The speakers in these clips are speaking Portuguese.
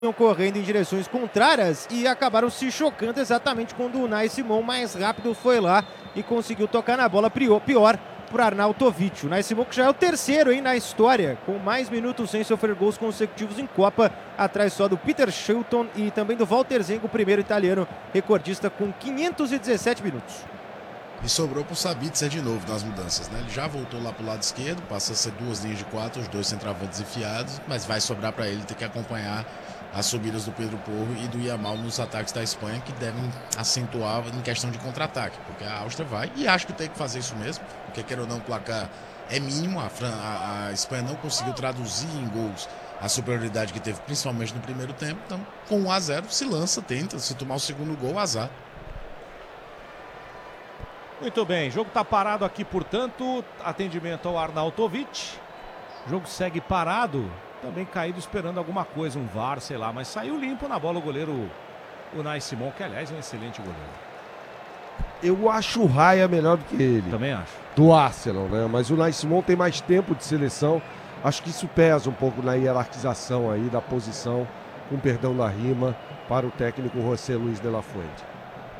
correndo em direções contrárias e acabaram se chocando exatamente quando o Unai Simon, mais rápido, foi lá e conseguiu tocar na bola pior para Arnautovic. O Unai Simon, que já é o terceiro na história, com mais minutos sem sofrer gols consecutivos em Copa, atrás só do Peter Shilton e também do Walter Zenga, o primeiro italiano recordista com 517 minutos. E sobrou pro Sabitzer de novo nas mudanças, né? Ele já voltou lá pro lado esquerdo, passa a ser duas linhas de quatro, os dois centroavantes enfiados, mas vai sobrar para ele ter que acompanhar as subidas do Pedro Porro e do Yamal nos ataques da Espanha, que devem acentuar em questão de contra-ataque, porque a Áustria vai, e acho que tem que fazer isso mesmo, porque quer ou não, o placar é mínimo, a Espanha não conseguiu traduzir em gols a superioridade que teve, principalmente no primeiro tempo, então com 1-0 se lança, tenta, se tomar o segundo gol, azar. Muito bem, o jogo está parado aqui, portanto, atendimento ao Arnautovic. O jogo segue parado, também caído esperando alguma coisa, um VAR, sei lá, mas saiu limpo na bola o goleiro Unai Simon, que aliás é um excelente goleiro. Eu acho o Raya melhor do que ele. Também acho. Do Arsenal, né? Mas o Unai Simon tem mais tempo de seleção. Acho que isso pesa um pouco na hierarquização aí da posição, com perdão da rima, para o técnico José Luis de la Fuente.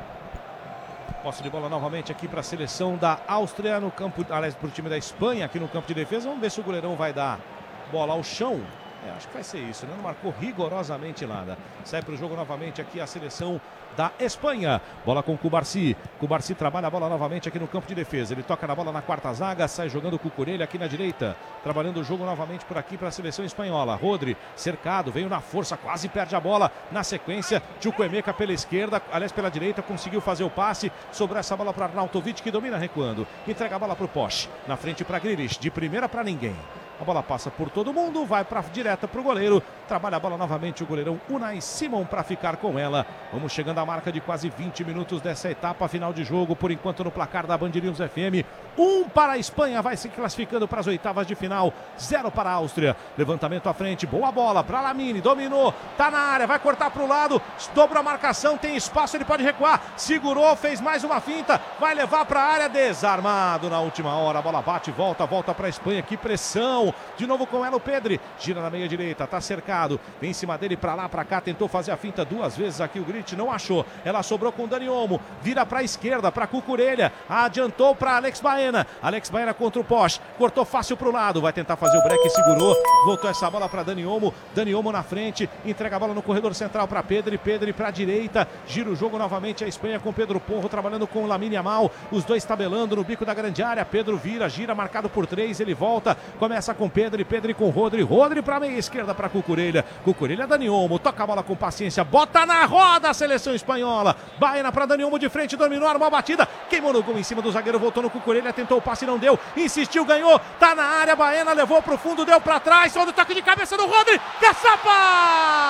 Posse de bola novamente aqui para a seleção da Áustria no campo, aliás, para o time da Espanha aqui no campo de defesa. Vamos ver se o goleirão vai dar bola ao chão. Acho que vai ser isso, né? Não marcou rigorosamente nada. Sai para o jogo novamente aqui a seleção da Espanha. Bola com o Cubarsí. Cubarsí trabalha a bola novamente aqui no campo de defesa. Ele toca na bola na quarta zaga, sai jogando com o Cucurella aqui na direita. Trabalhando o jogo novamente por aqui para a seleção espanhola. Rodri, cercado, veio na força, quase perde a bola. Na sequência, Chukwuemeka pela esquerda, aliás pela direita, conseguiu fazer o passe. Sobrou essa bola para Arnautovic, que domina recuando. Entrega a bola para o Posch. Na frente para Grealish, de primeira para ninguém. A bola passa por todo mundo, vai direta para o goleiro. Trabalha a bola novamente o goleirão Unai Simon para ficar com ela. Vamos chegando à marca de quase 20 minutos dessa etapa final de jogo. Por enquanto no placar da Band News FM. 1 para a Espanha, vai se classificando para as oitavas de final. 0 para a Áustria. Levantamento à frente, boa bola para Lamine, dominou, tá na área, vai cortar para o lado. Dobrou a marcação, tem espaço, ele pode recuar. Segurou, fez mais uma finta, vai levar para a área, desarmado na última hora. A bola bate, volta para a Espanha, que pressão. De novo com ela o Pedri, gira na meia direita, tá cercado, vem em cima dele pra lá, pra cá, tentou fazer a finta duas vezes aqui o Grit, não achou, ela sobrou com o Dani Olmo, vira pra esquerda, pra Cucurella, adiantou pra Alex Baena contra o Posch, cortou fácil pro lado, vai tentar fazer o break, segurou, voltou essa bola pra Dani Olmo na frente, entrega a bola no corredor central pra Pedri pra direita, gira o jogo novamente a Espanha com Pedro Porro, trabalhando com o Lamine Yamal, os dois tabelando no bico da grande área, Pedro vira, gira, marcado por 3, ele volta, começa com Pedri com Rodri pra meia esquerda pra Cucurella, Dani Olmo, toca a bola com paciência, bota na roda a seleção espanhola, Baena pra Dani Olmo de frente, dominou, armou a batida, queimou no gol em cima do zagueiro, voltou no Cucurella, tentou o passe, não deu, insistiu, ganhou, tá na área, Baena levou pro fundo, deu pra trás, olha o toque de cabeça do Rodri, caçapa!